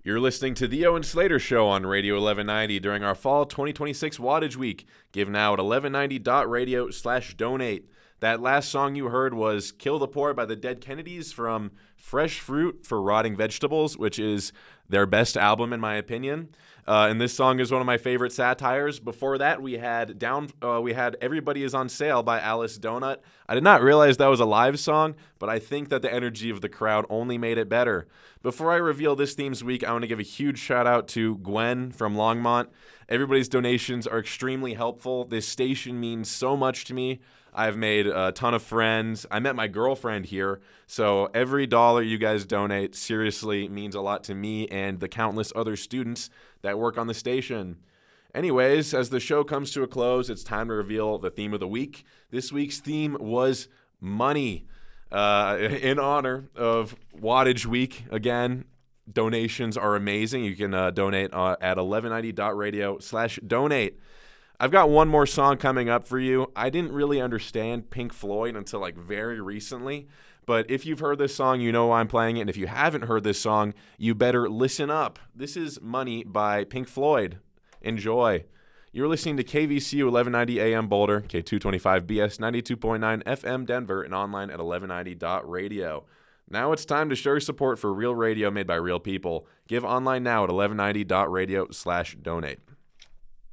You're listening to the Owen Slater Show on Radio 1190 during our Fall 2026 Wattage Week. Give now at 1190.radio/donate. That last song you heard was Kill the Poor by the Dead Kennedys from Fresh Fruit for Rotting Vegetables, which is their best album in my opinion. And this song is one of my favorite satires. Before that, we had Everybody Is on Sale by Alice Donut. I did not realize that was a live song, but I think that the energy of the crowd only made it better. Before I reveal this theme's week, I want to give a huge shout out to Gwen from Longmont. Everybody's donations are extremely helpful. This station means so much to me. I've made a ton of friends. I met my girlfriend here. So every dollar you guys donate seriously means a lot to me and the countless other students that work on the station. Anyways, as the show comes to a close, it's time to reveal the theme of the week. This week's theme was money. In honor of Wattage Week, again, donations are amazing. You can donate at 1190.radio/donate. I've got one more song coming up for you. I didn't really understand Pink Floyd until very recently, but if you've heard this song, you know why I'm playing it, and if you haven't heard this song, you better listen up. This is Money by Pink Floyd. Enjoy. You're listening to KVCU 1190 AM Boulder, K225BS 92.9 FM Denver, and online at 1190.radio. Now it's time to show your support for real radio made by real people. Give online now at 1190.radio/donate.